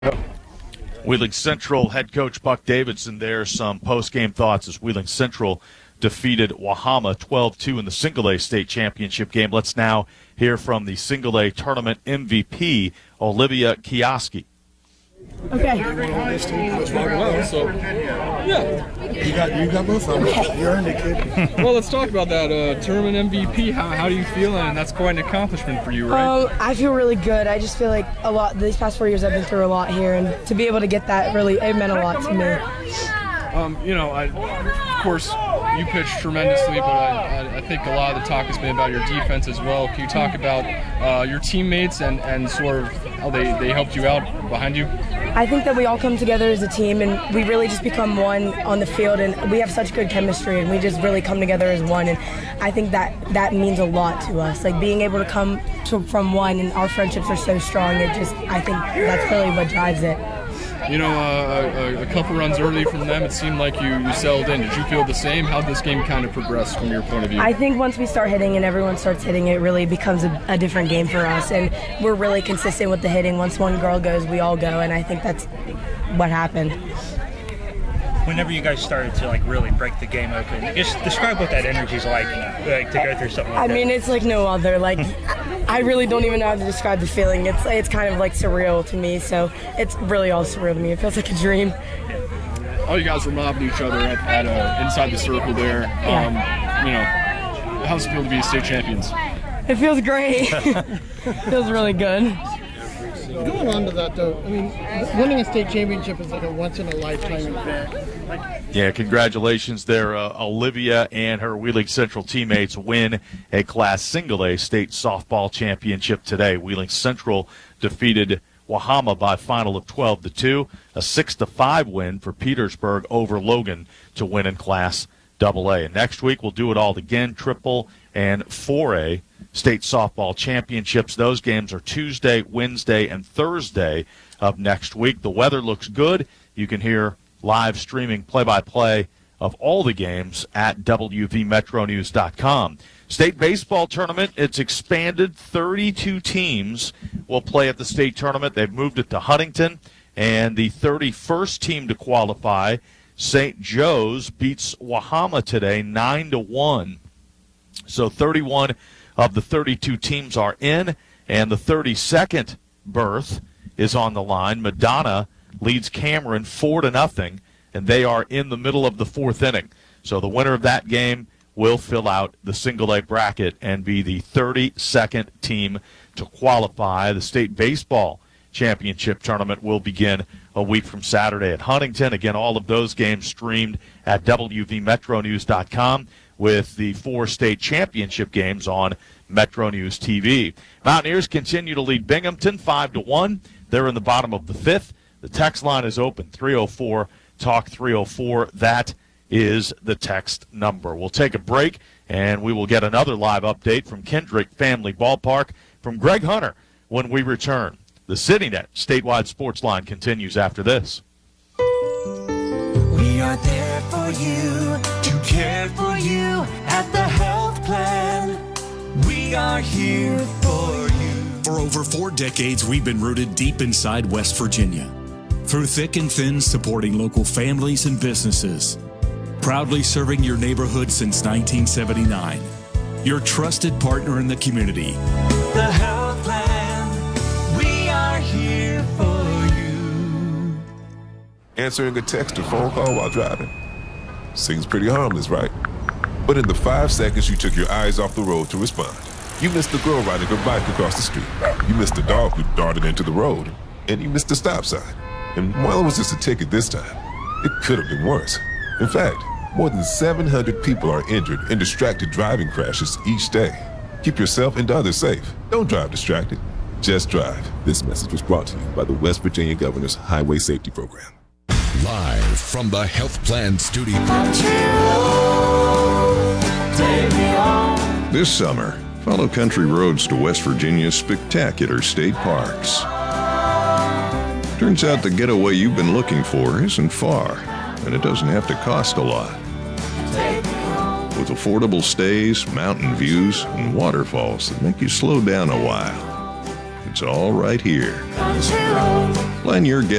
Wheeling Central head coach Buck Davidson there. Some post-game thoughts as Wheeling Central defeated Wahama 12-2 in the single-A state championship game. Let's now hear from the single-A tournament MVP, Olivia Kioski. Okay. You got both of them. You earned it, kid. Well, let's talk about that tournament MVP. How do you feel? And that's quite an accomplishment for you, right? I feel really good. I just feel like these past 4 years I've been through a lot here, and to be able to get that it meant a lot to me. Of course, you pitched tremendously, but I think a lot of the talk has been about your defense as well. Can you talk about your teammates and sort of how they helped you out behind you? I think that we all come together as a team, and we really just become one on the field, and we have such good chemistry, and we just really come together as one, and I think that means a lot to us. Like, being able to come from one, and our friendships are so strong, I think that's really what drives it. A couple runs early from them, it seemed like you settled in. Did you feel the same? How did this game kind of progress from your point of view? I think once we start hitting and everyone starts hitting, it really becomes a different game for us. And we're really consistent with the hitting. Once one girl goes, we all go. And I think that's what happened. Whenever you guys started to really break the game open, just describe what that energy's like to go through something like that. I mean, it's like no other. I really don't even know how to describe the feeling. It's kind of surreal to me. So it's really all surreal to me. It feels like a dream. All you guys were mobbing each other at inside the circle there. How's it feel to be state champions? It feels great. It feels really good. Going on to that, though, I mean, winning a state championship is like a once-in-a-lifetime event. Yeah, congratulations there. Olivia and her Wheeling Central teammates win a Class Single-A state softball championship today. Wheeling Central defeated Wahama by a final of 12-2, a 6-5 win for Petersburg over Logan to win in Class AA. And next week we'll do it all again, triple and 4A state softball championships. Those games are Tuesday, Wednesday, and Thursday of next week. The weather looks good. You can hear live streaming play-by-play of all the games at WVMetroNews.com. State baseball tournament, it's expanded. 32 teams will play at the state tournament. They've moved it to Huntington, and the 31st team to qualify, St. Joe's, beats Wahama today 9-1. So 31 of the 32 teams are in, and the 32nd berth is on the line. Madonna leads Cameron 4-0, and they are in the middle of the fourth inning. So the winner of that game will fill out the single-A bracket and be the 32nd team to qualify. The state baseball championship tournament will begin a week from Saturday at Huntington. Again, all of those games streamed at WVMetroNews.com, with the 4 state championship games on Metro News TV. Mountaineers continue to lead Binghamton 5-1. They're in the bottom of the 5th. The text line is open, 304-TALK-304. That is the text number. We'll take a break, and we will get another live update from Kendrick Family Ballpark from Greg Hunter when we return. The CityNet statewide sports line continues after this. We are there for you, to care for you at the health plan. We are here for you. For over 4 decades, we've been rooted deep inside West Virginia. Through thick and thin, supporting local families and businesses. Proudly serving your neighborhood since 1979. Your trusted partner in the community. The health plan. We are here for you. Answering a text or phone call while driving. Seems pretty harmless, right? But in the 5 seconds you took your eyes off the road to respond, you missed the girl riding her bike across the street. You missed the dog who darted into the road. And you missed the stop sign. And while it was just a ticket this time, it could have been worse. In fact, more than 700 people are injured in distracted driving crashes each day. Keep yourself and others safe. Don't drive distracted. Just drive. This message was brought to you by the West Virginia Governor's Highway Safety Program. Live from the Health Plan Studio. This summer, follow country roads to West Virginia's spectacular state parks. Turns out the getaway you've been looking for isn't far, and it doesn't have to cost a lot. With affordable stays, mountain views, and waterfalls that make you slow down a while. It's all right here. Plan your